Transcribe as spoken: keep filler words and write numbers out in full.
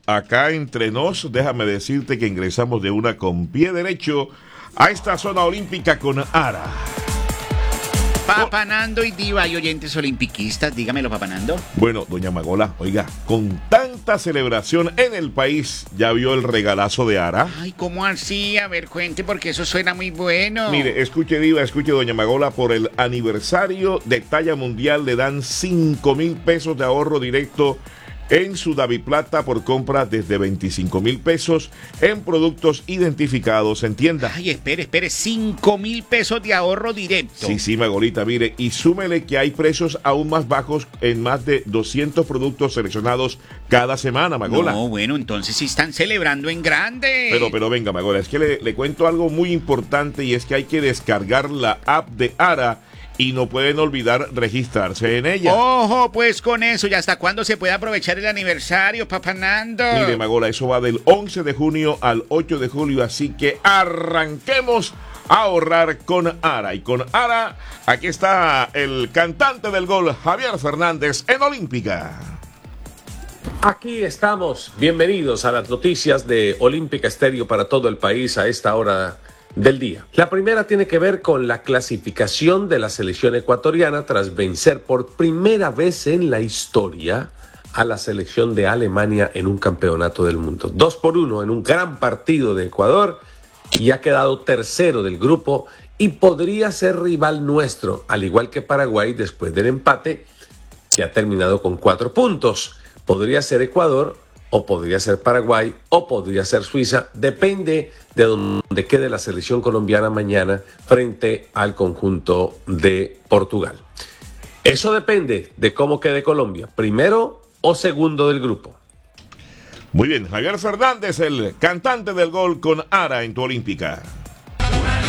acá entre nos, déjame decirte que ingresamos de una con pie derecho a esta zona olímpica con Ara. Papanando y Diva y oyentes olimpiquistas, dígamelo, Papanando. Bueno, doña Magola, oiga, con tanta celebración en el país, ¿ya vio el regalazo de Ara? Ay, ¿cómo así? A ver, cuente, porque eso suena muy bueno. Mire, escuche, Diva, escuche, doña Magola, por el aniversario de talla mundial le dan cinco mil pesos de ahorro directo en su Daviplata por compra desde veinticinco mil pesos en productos identificados en tienda. Ay, espere, espere, cinco mil pesos de ahorro directo. Sí, sí, Magolita, mire, y súmele que hay precios aún más bajos en más de doscientos productos seleccionados cada semana, Magola. No, bueno, entonces sí están celebrando en grande. Pero, pero venga, Magola, es que le, le cuento algo muy importante y es que hay que descargar la app de Ara y no pueden olvidar registrarse en ella. Ojo, pues con eso, ¿y hasta cuándo se puede aprovechar el aniversario, Papanando? Mire, Magola, eso va del once de junio al ocho de julio, así que arranquemos a ahorrar con Ara. Y con Ara, aquí está el cantante del gol, Javier Fernández, en Olímpica. Aquí estamos, bienvenidos a las noticias de Olímpica Estéreo para todo el país a esta hora del día. La primera tiene que ver con la clasificación de la selección ecuatoriana tras vencer por primera vez en la historia a la selección de Alemania en un campeonato del mundo. Dos por uno en un gran partido de Ecuador y ha quedado tercero del grupo y podría ser rival nuestro, al igual que Paraguay después del empate, que ha terminado con cuatro puntos. Podría ser Ecuador, o podría ser Paraguay, o podría ser Suiza, depende de donde quede la selección colombiana mañana frente al conjunto de Portugal. Eso depende de cómo quede Colombia, primero o segundo del grupo. Muy bien, Javier Fernández, el cantante del gol con Ara en tu Olímpica.